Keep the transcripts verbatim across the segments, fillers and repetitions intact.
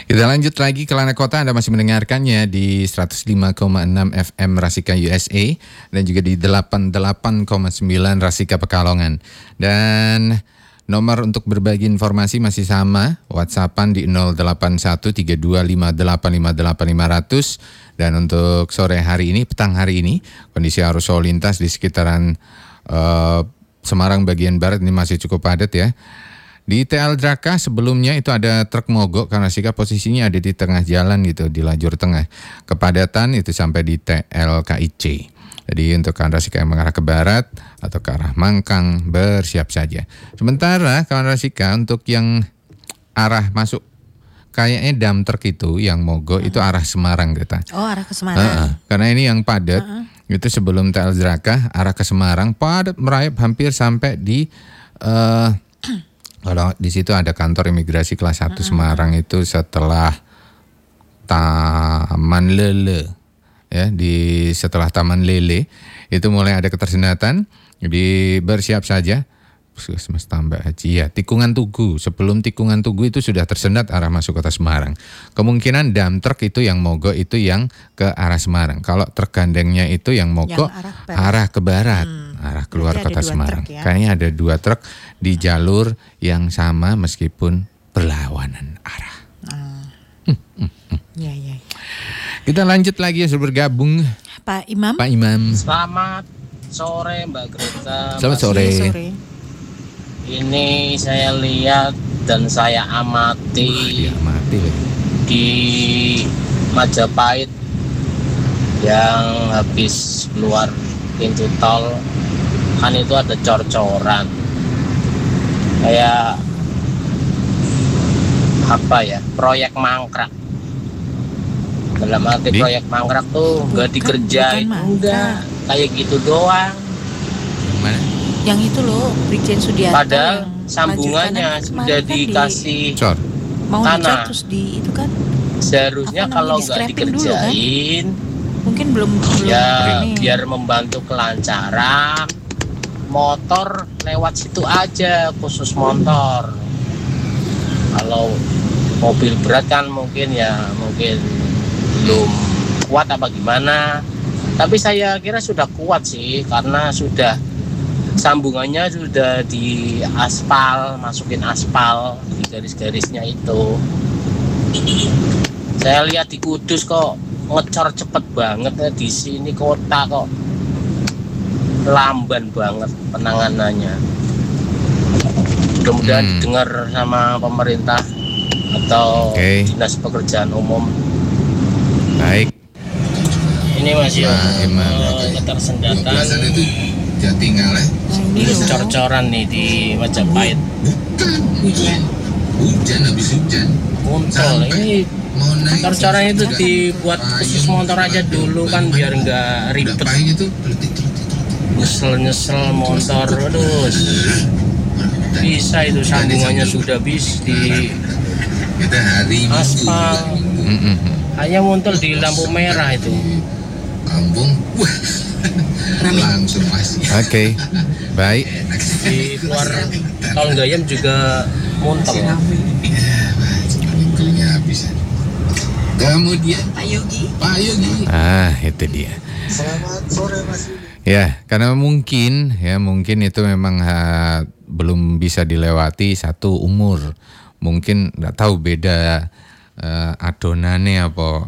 Kita lanjut lagi ke Lana Kota. Anda masih mendengarkannya di seratus lima koma enam F M Rasika U S A dan juga di delapan puluh delapan koma sembilan Rasika Pekalongan. Dan nomor untuk berbagi informasi masih sama, WhatsAppan di nol delapan satu tiga dua lima delapan lima delapan lima nol nol. Dan untuk sore hari ini, petang hari ini, kondisi arus lalu lintas di sekitaran uh, Semarang bagian barat ini masih cukup padat ya. Di T L Draka sebelumnya itu ada truk mogok karena Rasika posisinya ada di tengah jalan gitu, di lajur tengah. Kepadatan itu sampai di T L K I C. Jadi untuk kawan Rasika yang mengarah ke barat atau ke arah Mangkang bersiap saja. Sementara kawan Rasika untuk yang arah masuk kayaknya dump truck itu yang mogok hmm. itu arah Semarang kita. Oh, arah ke Semarang. Uh-uh. Karena ini yang padat uh-uh. itu sebelum T L Draka arah ke Semarang padat merayap hampir sampai di uh, kalau di situ ada kantor imigrasi kelas satu uh-huh. Semarang itu setelah Taman Lele ya, di setelah Taman Lele itu mulai ada ketersendatan. Jadi bersiap saja. Puskesmas Tambak Haji ya, Tikungan Tugu. Sebelum Tikungan Tugu itu sudah tersendat arah masuk kota Semarang. Kemungkinan dump truck itu yang mogok itu yang ke arah Semarang. Kalau truk gandengnya itu yang mogok yang arah, arah ke barat. Hmm. arah keluar Berarti kota Semarang. Ya? Kayaknya ada dua truk di jalur yang sama meskipun berlawanan arah. Hmm. Hmm, hmm, hmm. Ya, ya, ya. Kita lanjut lagi ya, sudah bergabung Pak Imam. Pak Imam. Selamat sore Mbak Greta. Selamat sore. sore. Ini saya lihat dan saya amati Wah, dia amati lagi. Di Majapahit yang habis keluar pintu tol kan itu ada cor-coran kayak apa ya, proyek mangkrak. Dalam arti Di? proyek mangkrak tuh nggak dikerjain, enggak kayak gitu doang. Mana? Yang itu loh, Brigjen Sudiarto. Padahal sambungannya sudah dikasih di, cor. Mau dicat terus di itu kan. Seharusnya kalau nggak dikerjain, kan? Mungkin belum belum ya ini. Biar membantu kelancaran motor lewat situ aja, khusus motor. Kalau mobil berat kan mungkin ya mungkin belum kuat apa gimana. Tapi saya kira sudah kuat sih, karena sudah sambungannya sudah di aspal, masukin aspal di garis-garisnya itu. Saya lihat di Kudus kok ngecor cepet banget ya, di sini kota kok lamban banget penanganannya. Mudah-mudahan hmm. dengar sama pemerintah atau okay. Dinas Pekerjaan Umum. Baik. Ini masih uh, ketersendatan. Tinggal ya. Ini cor-coran nih di Majapahit. Bukan hujan, hujan habis hujan. Montol ini cor-coran itu dibuat khusus motor aja dulu kan biar nggak ribet. Nyesel-nyesel motor, aduh. Bisa itu sambungannya sudah bis di aspal. Hanya muncul di lampu merah itu. Kampung. Langsung masih. Oke, okay. Baik. Di luar tol Gayam juga muntah. Lingkungnya habis. Kemudian Pak Yogi. Pak Yogi. Ah, itu dia. Selamat sore Mas. Ya, karena mungkin ya mungkin itu memang ha, belum bisa dilewati satu umur. Mungkin nggak tahu beda uh, adonannya apa.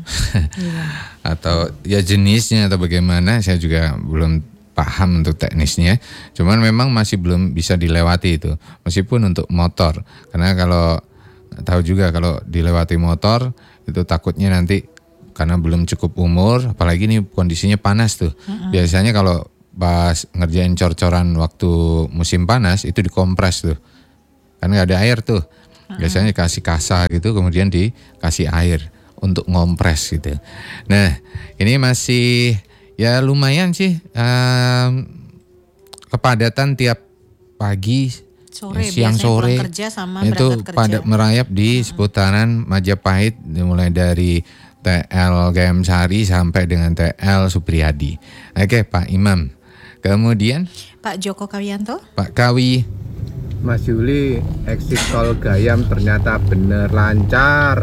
Atau ya jenisnya atau bagaimana, saya juga belum paham untuk teknisnya. Cuman memang masih belum bisa dilewati itu, meskipun untuk motor. Karena kalau tahu juga kalau dilewati motor itu takutnya nanti karena belum cukup umur, apalagi ini kondisinya panas tuh. Mm-hmm. Biasanya kalau pas ngerjain cor-coran waktu musim panas itu dikompres tuh, karena nggak ada air tuh. Mm-hmm. Biasanya kasih kasa gitu, kemudian dikasih air untuk ngompres gitu. Nah, ini masih ya lumayan sih um, kepadatan tiap pagi, sore, siang sore kerja sama itu pada merayap di seputaran Majapahit, mulai dari T L Gayam Sari sampai dengan T L Supriyadi. Oke, Pak Imam. Kemudian Pak Joko Kawianto. Pak Kawi. Mas Yuli, exit tol Gayam ternyata bener lancar.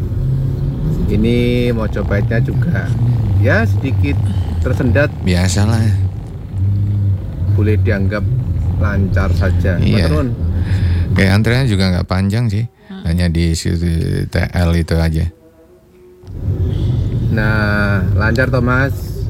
Ini Mojopahitnya juga ya sedikit tersendat. Biasalah. Boleh dianggap lancar saja. Iya. Turun. Kayak antreannya juga nggak panjang sih. Hanya di situ T L itu aja. Nah, lancar Thomas.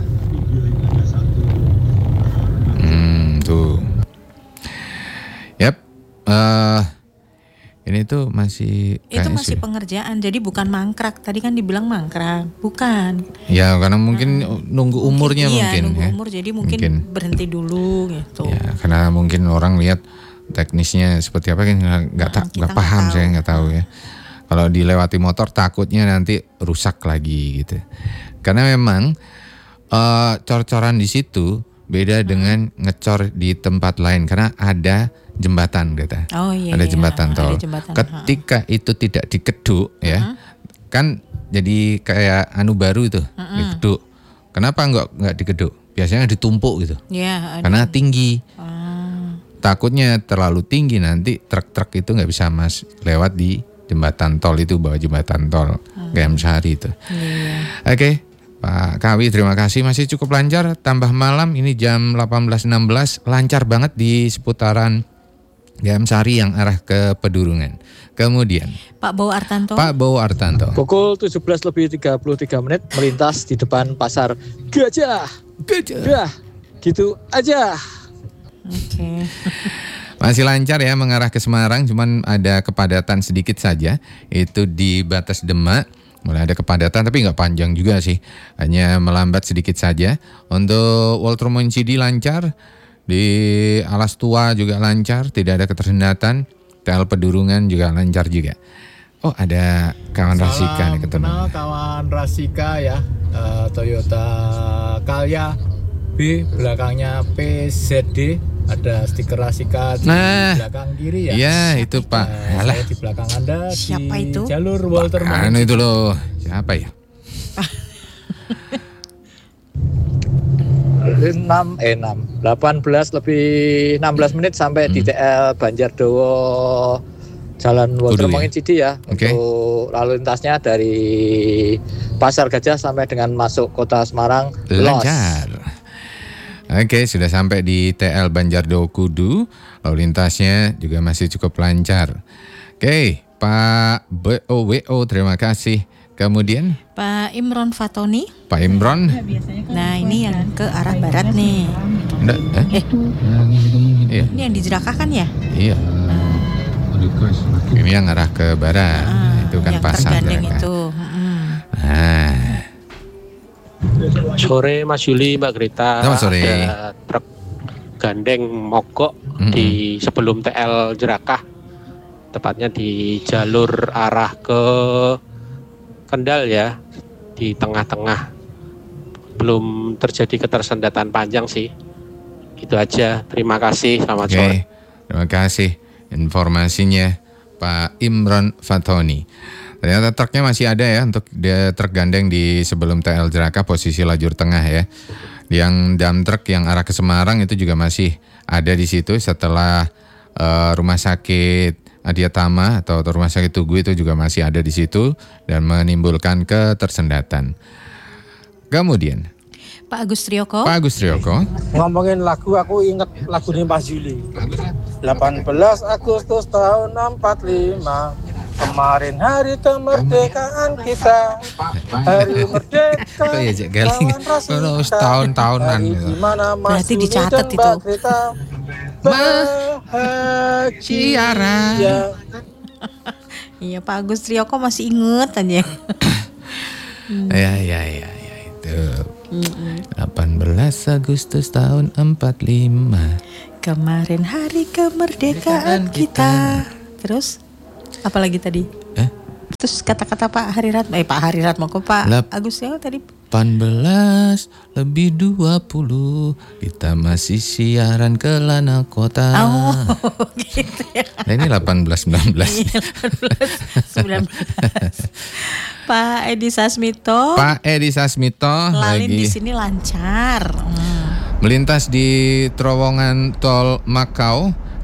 Hmm, tuh. Yap. Uh, ini tuh masih Itu kayaknya masih sih- pengerjaan, jadi bukan mangkrak. Tadi kan dibilang mangkrak, bukan. Ya karena mungkin nunggu umurnya iya, mungkin nunggu ya. umur, jadi mungkin, Mungkin. berhenti dulu gitu. Ya karena mungkin orang lihat teknisnya seperti apa kan nggak nggak Nah, tak kita nggak nggak paham tahu. saya nggak tahu ya. Kalau dilewati motor takutnya nanti rusak lagi gitu. Karena memang eh, cor-coran di situ beda dengan ngecor di tempat lain karena ada jembatan kata. Oh iya. ada iya, jembatan ada tol. jembatan, Ketika itu tidak dikeduk ya, kan jadi kayak anu baru itu dikeduk. Kenapa nggak nggak dikeduk? Biasanya ditumpuk gitu. Iya, ada. Karena tinggi. Ah, Takutnya terlalu tinggi nanti truk-truk itu nggak bisa mas lewat di jembatan tol itu, bawah jembatan tol Gayam Sari itu. iya. Oke, Pak Kawi terima kasih, masih cukup lancar. Tambah malam ini jam delapan belas enam belas lancar banget di seputaran Gayam Sari yang arah ke Pedurungan. Kemudian Pak Bowo Artanto. Pak Bowo Artanto. Pukul tujuh belas lebih tiga puluh tiga menit melintas di depan pasar Gajah. Gajah. Dah, gitu aja. Oke. Masih lancar ya mengarah ke Semarang, cuman ada kepadatan sedikit saja. Itu di batas Demak. Mulai ada kepadatan tapi nggak panjang juga sih. Hanya melambat sedikit saja. Untuk Walter Cidi lancar. Di Alas Tua juga lancar, tidak ada ketersendatan. T L Pedurungan juga lancar juga. Oh ada kawan Rasika nih ketemu. Kenal kawan Rasika ya, eh, Toyota Calya B, belakangnya P Z D, ada stiker Rasika di Nah, belakang kiri ya. Iya itu Pak. Eh, Alah, saya di belakang Anda Siapa di itu? jalur Walter anu itu loh. Siapa ya? enam eh enam delapan belas lebih enam belas menit sampai di T L Banjardowo Jalan Walter Kudu ya? Mongicidi ya. Oke. Untuk lalu lintasnya dari Pasar Gajah sampai dengan masuk kota Semarang los. Lancar. Oke, sudah sampai di T L Banjardowo Kudu. Lalu lintasnya juga masih cukup lancar. Oke, Pak B O W O terima kasih. Kemudian Pak Imron Fatoni. Pak Imron. Nah, ini yang ke arah barat nih. Enggak, eh? Eh, Iya, ini yang di Jerakah kan ya? iya. Ini yang arah ke barat. Ah, itu kan yang pasar. tergandeng Jerakah. itu. Mm-mm. Nah, Sore Mas Yuli, Mbak Grita. Selamat sore. Ada truk gandeng mogok Mm-mm. di sebelum T L Jerakah, tepatnya di jalur arah ke Kendal ya, di tengah-tengah. Belum terjadi ketersendatan panjang sih. Gitu aja. Terima kasih. Selamat oke. sore. Terima kasih informasinya Pak Imron Fatoni. Ternyata truknya masih ada ya untuk dia truk gandeng di sebelum T L Jerakah posisi lajur tengah ya. Yang dump truck yang arah ke Semarang itu juga masih ada di situ setelah eh, rumah sakit Adiatama atau rumah sakit Tugu itu juga masih ada di situ dan menimbulkan ketersendatan. Kemudian Pak Agus Trioko. Pak Agus Trioko. Ngomongin lagu, aku inget lagu ini Mas Yuli. delapan belas Agustus tahun empat puluh lima. Kemarin hari kemerdekaan kita. Hari merdeka. Kok ya, Cek Galing? lawan Rasika. Oh, setahun-tahunan Hari gitu. di mana Mas Berarti Yuli dicatat dan itu. Mbak Greta Ciara. bahagia. Iya, Pak Agus Trioko masih inget aja. Ya, ya, ya, ya itu. delapan belas Agustus tahun empat puluh lima. Kemarin hari kemerdekaan kita. Terus apa lagi tadi? Eh? Terus kata-kata Pak Harirat, eh Pak Harirat mau ke Pak Lap- Agus ya tadi. delapan belas lebih dua puluh kita masih siaran ke Lana Kota. Oh, gitu ya. Nah ini delapan belas sembilan belas. delapan belas sembilan belas. Pak Edi Sasmito. Pak Edi Sasmito Lalin lagi di sini lancar. Hmm. melintas di terowongan tol Makau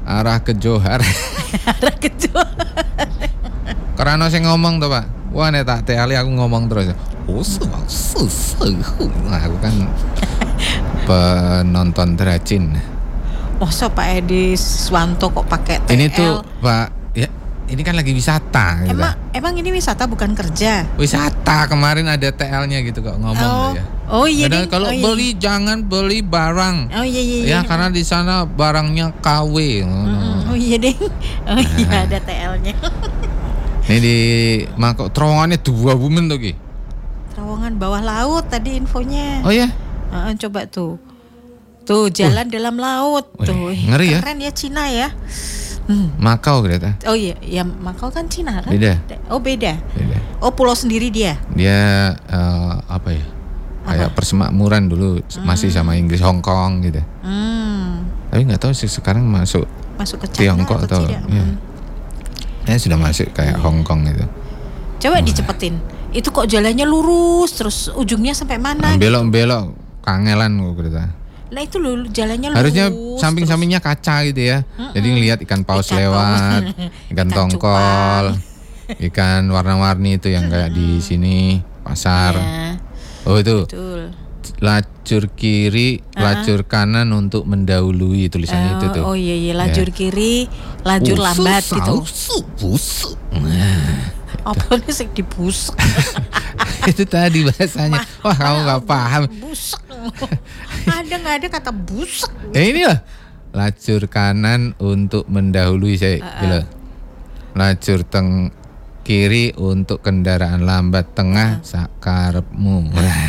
arah ke Johar. Arah ke Johar. Karena saya ngomong tuh Pak. Wah nek tak teali aku ngomong terus. Oh, nah, aku kan penonton Dracin. Masa Pak Edi Swanto kok pakai T L? Ini tuh Pak, ya ini kan lagi wisata. Gitu. Emang emang ini wisata bukan kerja? Wisata kemarin ada T L-nya gitu kok ngomong Oh, tuh ya. oh iya Dan ding. kalau oh, iya. beli jangan beli barang. Oh iya iya. Ya iya. karena di sana barangnya K W. Mm-mm. Oh iya ding. Oh iya ada T L-nya. Ini di Mako terowongannya dua bumen tuh Ki. Terowongan bawah laut tadi infonya. Oh ya? Uh, coba tuh. Tuh jalan uh. dalam laut. Wih, tuh. ngeri ya? Keren ya Cina ya. Hmm. Makau ternyata. Oh iya, ya Makau kan Cina kan? Beda. Oh beda. Beda. Oh pulau sendiri dia. Dia uh, apa ya? Kayak persemakmuran dulu hmm. masih sama Inggris, Hong Kong gitu. Hmm. Tapi nggak tahu sih sekarang masuk Masuk ke China Tiongkok atau tidak? ya. Hmm. Ya sudah masuk kayak Hong Kong gitu. Coba dicepetin. Itu kok jalannya lurus terus ujungnya sampai mana? Belok-belok kangelan kok kereta. Nah itu loh jalannya lurus. Harusnya samping-sampingnya kaca gitu ya. Mm-mm. Jadi ngelihat ikan paus Ikan lewat, ikan, Ikan tongkol, ikan warna-warni itu yang kayak di sini pasar. Ya, Oh itu. betul. Lajur kiri, lajur kanan untuk mendahului tulisannya Oh, itu tuh. oh iya iya lajur Ya. kiri, lajur Busuk, lambat gitu. busuk, busuk. Nah, Apa nih sih dibusuk? itu tadi bahasanya. Wah kamu nggak paham. Busuk. Ada nggak ada kata busuk? Eh ini lah lajur kanan untuk mendahului saya Uh-uh. gitu. Lajur teng kiri untuk kendaraan lambat, tengah uh-uh. sakarepmu.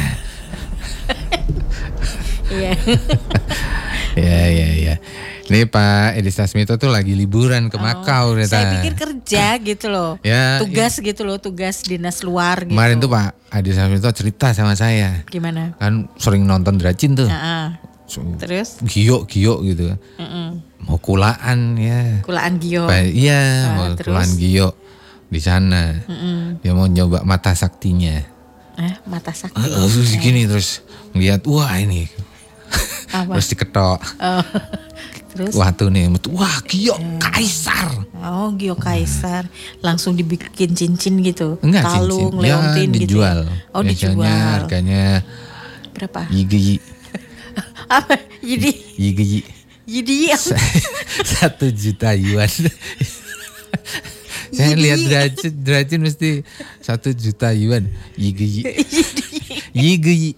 Iya. Ya ya ya. Ini Pak Edi Sasmito tuh lagi liburan ke Makau Oh, ternyata. saya pikir kerja gitu loh. Ya, tugas gitu loh, tugas dinas luar gitu. Kemarin tuh Pak Edi Sasmito cerita sama saya. Gimana? Kan sering nonton Dracin tuh. Nah, So, terus? Gio-gio gitu. Mm-mm. Mau kulaan ya. Kulaan Gio. Pa- iya, Ah, mau terus? kulaan Gio di sana. Mm-mm. Dia mau nyoba mata saktinya. Eh, mata sakti. Uh, terus gini terus ngeliat wah ini. Apa? Terus diketok. Oh. Terus? Wah tuh nih, wah Gio kaisar. Oh, Gio Kaisar. Langsung dibikin cincin gitu. Enggak Kalung, cincin. Ya, leontin gitu. dijual. Oh, Biasanya dijual. harganya Berapa? Yigi. Apa? Yidi. Yigi. Yidi. Satu juta yuan. Saya lihat Dracin, Dracin mesti satu juta yuan. Yigi. Yigi.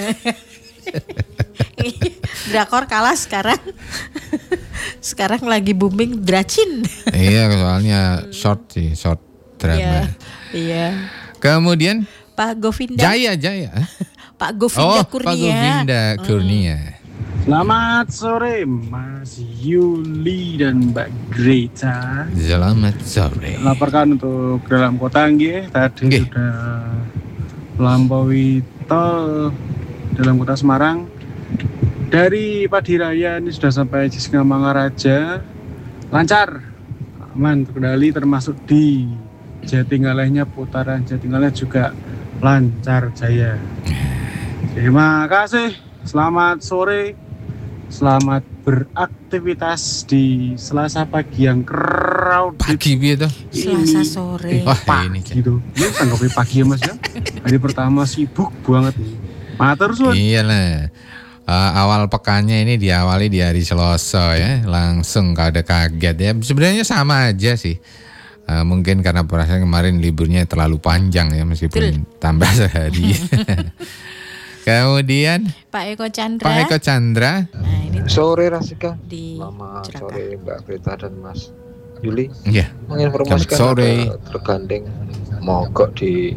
Drakor kalah sekarang. Sekarang lagi booming Dracin. Iya, soalnya short sih, short drama. Iya. Iya. Kemudian Pak Govinda. Jaya Jaya. Pak Govinda Oh, Kurnia. Pak Govinda Kurnia. Selamat sore Mas Yuli dan Mbak Greta. Selamat sore. Laporkan untuk dalam kota nggih, tadi Nggih. sudah melampaui tol dalam kota Semarang. Dari Padiraya ini sudah sampai Cisngamangaraja, lancar, aman, terkendali, termasuk di Jatingalehnya, putaran Jatingaleh juga lancar jaya. Terima kasih, selamat sore, selamat beraktivitas di Selasa pagi yang crowded. Pagi piye toh? Selasa sore. Wah, Pagi ini gitu. Ini tanggapi pagi ya Mas ya. Hari pertama sibuk banget nih. Matur suwun. Iyalah. Uh, awal pekannya ini diawali di hari Selasa ya, langsung kada kaget ya. Sebenarnya sama aja sih. Uh, mungkin karena perasaan kemarin liburnya terlalu panjang ya, meskipun Betul. tambah sehari. Kemudian Pak Eko Chandra. Pak Eko Chandra. Nah, ini Sore Rasika. di Selamat Cilaka. sore Mbak Greta dan Mas Yuli. Iya. Menginformasikan Selamat sore. ada tergandeng mogok di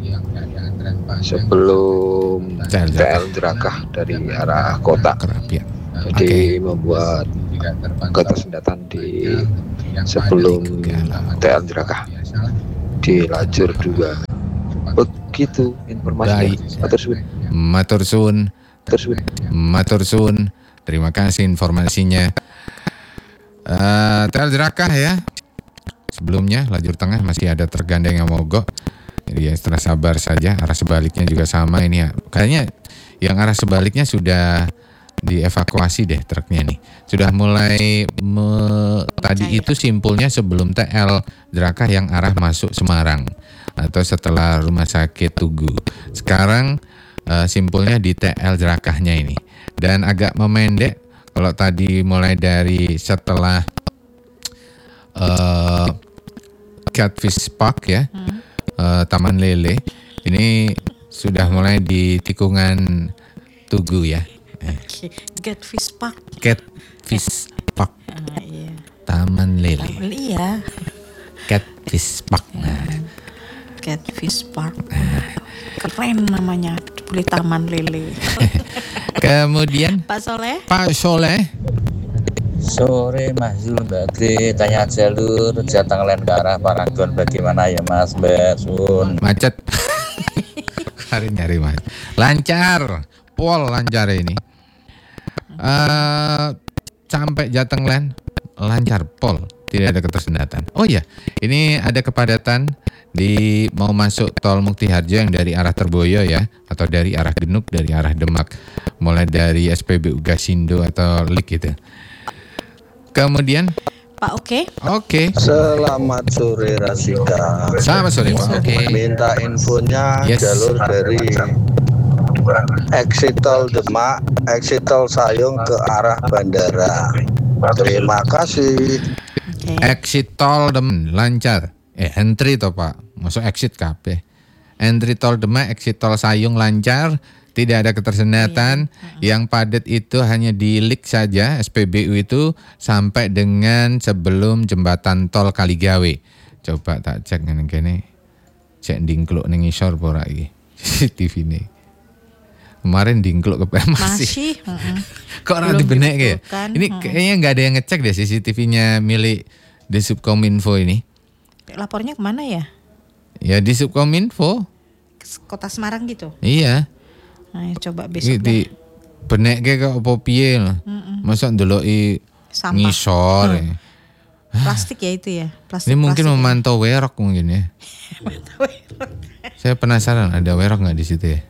sebelum T L Jerakah dari arah kota. Kerapia. Jadi membuat ketersendatan di sebelum T L Jerakah di lajur dua. Begitu informasinya. Baik. Matur suwun. Matur suwun. Matur suwun. Matur suwun. Terima kasih informasinya. Uh, T L Jerakah ya. Sebelumnya lajur tengah masih ada tergandeng yang mogok. Jadi ya setelah sabar saja. Arah sebaliknya juga sama ini ya. Kayaknya yang arah sebaliknya sudah dievakuasi deh truknya nih. Sudah mulai me, tadi itu simpulnya sebelum T L Jerakah yang arah masuk Semarang atau setelah Rumah Sakit Tugu. Sekarang uh, simpulnya di T L Jerakahnya ini. Dan agak memendek kalau tadi mulai dari setelah uh, Catfish Park ya, hmm. uh, Taman Lele. Ini sudah mulai di tikungan Tugu ya. Okay. Catfish Park. Catfish Park. Ah, iya. Taman Lele. Taman, iya. Catfish Park. Nah. Catfish Park. Keren namanya. Boleh Taman Lele. Kemudian Pak Soleh. Pak Soleh. Sore Mas Zul, Mbak Gri, tanya jalur Jateng Len ke arah Paragon bagaimana ya Mas, Mbak Sun? Macet. Hari nyari Mas. Lancar. Pol lancar ini. Uh, sampai Jateng Len lancar pol, tidak ada ketersendatan. Oh iya, ini ada kepadatan di mau masuk tol Muktiharjo yang dari arah Terboyo ya, atau dari arah Genuk, dari arah Demak, mulai dari S P B U Gasindo atau Lik gitu. Kemudian Pak Oke. Oke. Selamat sore Rasika. Selamat sore Pak Oke. Minta infonya Yes. jalur dari exit tol Demak, exit tol Sayung ke arah bandara. Terima kasih. Okay. Exit tol Demak lancar. Eh entry toh Pak. Masuk exit kabeh. Entry tol Demak, exit tol Sayung lancar. Tidak ada ketersendatan. Iya. Yang padat itu hanya di Lik saja, S P B U itu sampai dengan sebelum jembatan tol Kaligawe. Coba tak cek ngene kene. Cek dingkluk ning isor apa ora iki. C C T V ini. Kemarin dingkluk ke masih. Masih. Uh-uh. Kok ora dibenek ya? Ini uh-uh. kayaknya nggak ada yang ngecek deh C C T V-nya milik di Subkominfo ini. Lapornya kemana ya? Ya di Subkominfo. Kota Semarang gitu. Iya. Nah, coba besok di benek ke apa piye lah. Masa ndeloki ngisor. Hmm. Plastik ya itu ya. Plastik. Ini mungkin plastik memantau ya. werok mungkin ya. Saya penasaran ada werok nggak di situ ya?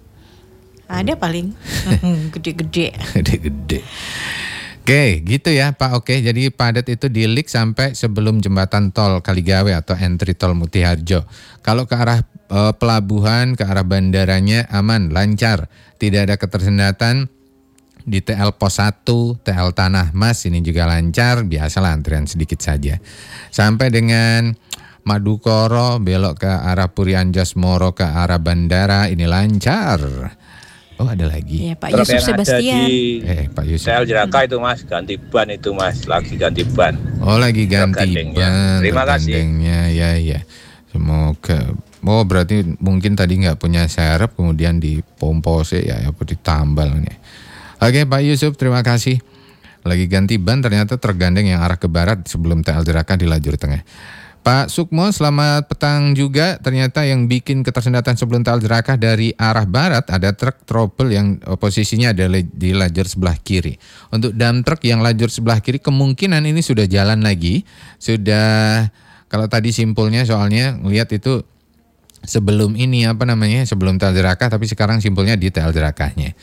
Ada paling gede-gede. Gede-gede. Oke, gitu ya Pak. Oke, jadi padat itu di Lik sampai sebelum jembatan tol Kaligawe atau entry tol Muktiharjo. Kalau ke arah e, pelabuhan, ke arah bandaranya aman, lancar. Tidak ada ketersendatan. Di T L Pos satu, T L Tanah Mas ini juga lancar. Biasalah antrian sedikit saja. Sampai dengan Madukoro belok ke arah Purianjas Moro ke arah bandara ini lancar. Oh ada lagi. Ya, Pak Yusuf Sebastian. Eh Pak Yusuf. T L Jerakah itu Mas, ganti ban itu Mas, lagi ganti ban. Oh lagi ganti ban. Terima kasih. Ya ya. Semoga. Oh berarti mungkin tadi nggak punya serep kemudian dipompose ya, apa ditambal nih. Oke Pak Yusuf, terima kasih. Lagi ganti ban ternyata tergandeng yang arah ke barat sebelum T L Jerakah di lajur tengah. Pak Sukmo, selamat petang juga. Ternyata yang bikin ketersendatan sebelum T L Jerakah dari arah barat ada truk trouble yang posisinya ada di lajur sebelah kiri. Untuk dump truck yang lajur sebelah kiri kemungkinan ini sudah jalan lagi. Sudah, kalau tadi simpulnya soalnya ngelihat itu sebelum ini apa namanya, sebelum T L Jerakah, tapi sekarang simpulnya di T L Jerakahnya.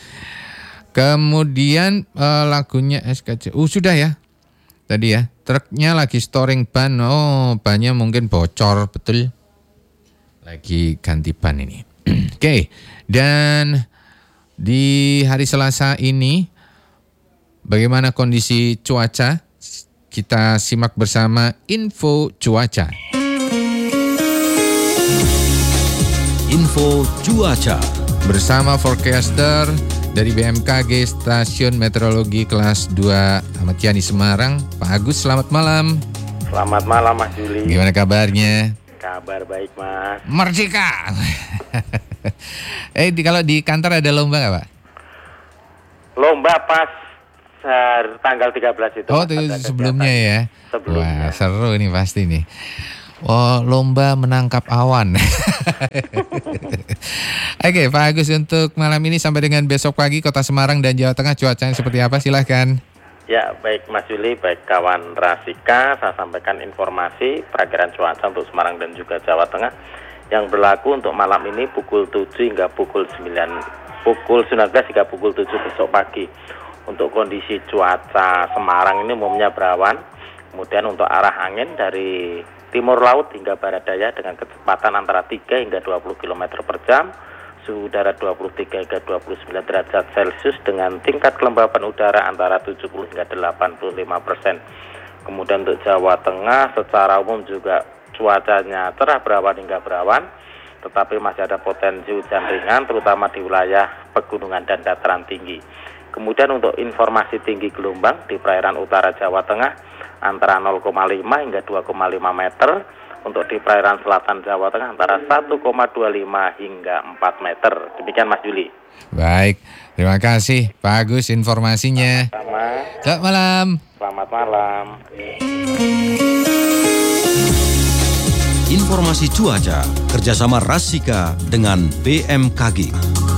Kemudian uh, lagunya S K C. Uh sudah ya. Tadi ya, truknya lagi storing ban. Oh, bannya mungkin bocor, betul. Lagi ganti ban ini. Oke, okay. Dan di hari Selasa ini bagaimana kondisi cuaca? Kita simak bersama info cuaca. Info cuaca bersama forecaster dari B M K G Stasiun Meteorologi Kelas dua Ahmad Yani Semarang, Pak Agus. Selamat malam. Selamat malam Mas Juli. Gimana kabarnya? Kabar baik Mas. Merdeka. eh di, kalau di kantor ada lomba nggak Pak? Lomba pas uh, tanggal tiga belas itu. Oh itu sebelumnya ya. Sebelumnya. Wah seru ini pasti nih. Oh, lomba menangkap awan. Oke, Pak Agus, untuk malam ini sampai dengan besok pagi Kota Semarang dan Jawa Tengah cuacanya seperti apa? Silahkan. Ya, baik Mas Juli, baik kawan Rasika, saya sampaikan informasi perakiran cuaca untuk Semarang dan juga Jawa Tengah yang berlaku untuk malam ini pukul tujuh hingga pukul sembilan, pukul sembilan belas hingga pukul tujuh besok pagi. Untuk kondisi cuaca Semarang ini umumnya berawan. Kemudian untuk arah angin dari timur laut hingga barat daya dengan kecepatan antara tiga hingga dua puluh kilometer per jam. Suhu udara dua puluh tiga hingga dua puluh sembilan derajat Celcius dengan tingkat kelembapan udara antara tujuh puluh hingga delapan puluh lima persen. Kemudian untuk Jawa Tengah secara umum juga cuacanya cerah berawan hingga berawan, tetapi masih ada potensi hujan ringan terutama di wilayah pegunungan dan dataran tinggi. Kemudian untuk informasi tinggi gelombang di perairan utara Jawa Tengah antara nol koma lima hingga dua koma lima meter, untuk di perairan selatan Jawa Tengah antara satu koma dua lima hingga empat meter. Demikian Mas Juli. Baik, terima kasih Pak Agus informasinya. Sama. Selamat malam. Selamat malam. Informasi cuaca kerjasama Rasika dengan B M K G.